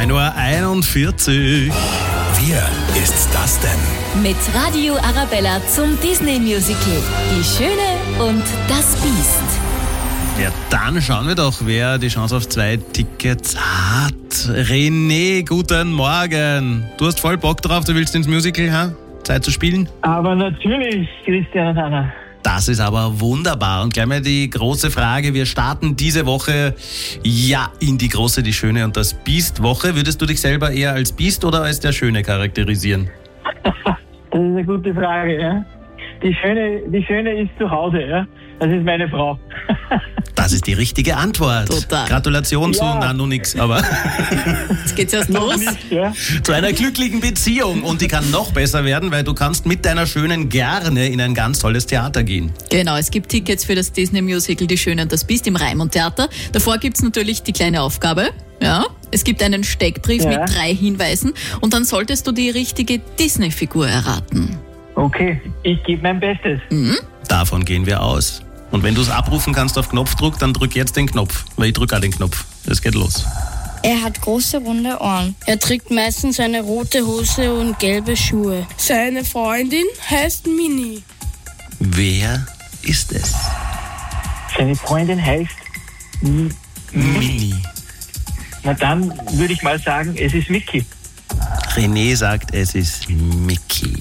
9:41 Uhr. Wer ist das denn? Mit Radio Arabella zum Disney-Musical Die Schöne und das Biest. Ja, dann schauen wir doch, wer die Chance auf 2 Tickets hat. René, guten Morgen. Du hast voll Bock drauf, du willst ins Musical, ha? Zeit zu spielen? Aber natürlich, Christian und Anna. Das ist aber wunderbar. Und gleich mal die große Frage. Wir starten diese Woche in die große, die Schöne und das Biest-Woche. Würdest du dich selber eher als Biest oder als der Schöne charakterisieren? Das ist eine gute Frage, ja. Die Schöne ist zu Hause, ja. Das ist meine Frau. Das ist die richtige Antwort. Total. Gratulation zu, noch nix, aber Jetzt geht's erst los. Ja. zu einer glücklichen Beziehung. Und die kann noch besser werden, weil du kannst mit deiner Schönen gerne in ein ganz tolles Theater gehen. Genau, es gibt Tickets für das Disney-Musical Die Schöne und das Biest im Raimund Theater. Davor gibt's natürlich die kleine Aufgabe. Ja, es gibt einen Steckbrief mit 3 Hinweisen und dann solltest du die richtige Disney-Figur erraten. Okay, ich gebe mein Bestes. Davon gehen wir aus. Und wenn du es abrufen kannst auf Knopfdruck, dann drück jetzt den Knopf. Weil ich drücke auch den Knopf. Es geht los. Er hat große, runde Ohren. Er trägt meistens eine rote Hose und gelbe Schuhe. Seine Freundin heißt Minnie. Wer ist es? Seine Freundin heißt Minnie. Na dann würde ich mal sagen, es ist Mickey. René sagt, es ist Mickey.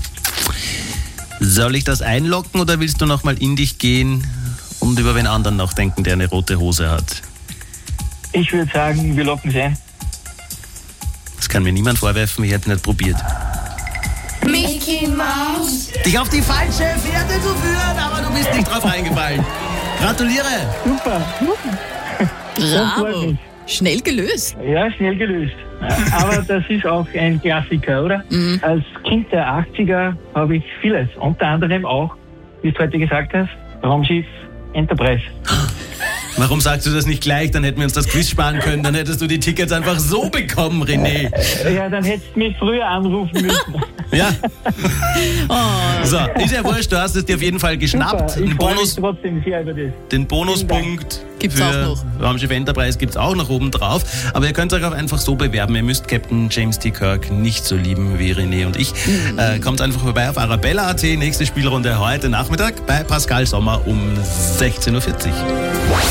Soll ich das einloggen oder willst du nochmal in dich gehen und über wen anderen nachdenken, der eine rote Hose hat? Ich würde sagen, wir locken sie ein. Das kann mir niemand vorwerfen, ich hätte es nicht probiert. Mickey Mouse. Dich auf die falsche Fährte zu führen, aber du bist nicht drauf reingefallen. Gratuliere! Super. Bravo! Schnell gelöst. Ja, schnell gelöst. Aber das ist auch ein Klassiker, oder? Als Kind der 80er habe ich vieles. Unter anderem auch, wie du heute gesagt hast, Raumschiff Enterprise. Warum sagst du das nicht gleich? Dann hätten wir uns das Quiz sparen können. Dann hättest du die Tickets einfach so bekommen, René. Ja, dann hättest du mich früher anrufen müssen. Ja. So, ist ja wurscht, du hast es dir auf jeden Fall geschnappt. Super, ich Einen freue mich trotzdem sehr über das. Den Bonuspunkt Gibt's für auch noch. Raumschiff Enterprise gibt es auch noch oben drauf. Aber ihr könnt euch auch einfach so bewerben. Ihr müsst Captain James T. Kirk nicht so lieben wie René und ich. Kommt einfach vorbei auf Arabella.at. Nächste Spielrunde heute Nachmittag bei Pascal Sommer um 16:40 Uhr.